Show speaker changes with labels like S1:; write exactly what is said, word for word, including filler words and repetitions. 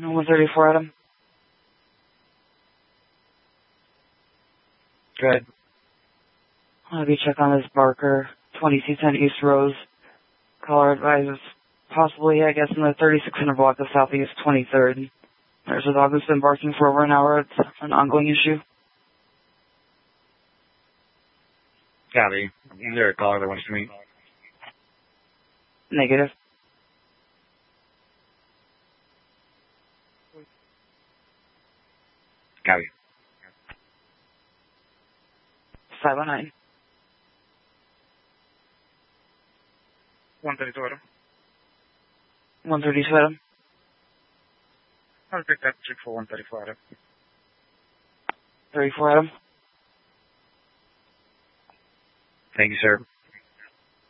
S1: one thirty-four, Adam.
S2: Good.
S1: I'll have you check on this Barker, twenty-two ten East Rose. Caller advises possibly, I guess, in the thirty-six hundred block of Southeast twenty-third. There's a dog that's been barking for over an hour. It's an ongoing issue.
S2: Copy. Is there a caller that wants to meet?
S1: Negative.
S2: Copy.
S1: five oh nine.
S2: one thirty-two, Adam.
S1: one thirty-two, Adam.
S2: I'll pick that trick for one thirty-four, Adam.
S1: thirty-four, Adam.
S2: Thank you, sir.